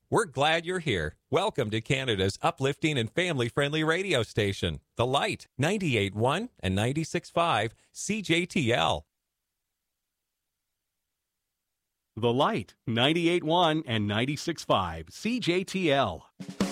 We're glad you're here. Welcome to Canada's uplifting and family-friendly radio station, The Light, 98.1 and 96.5 CJTL. The Light, 98.1 and 96.5 CJTL.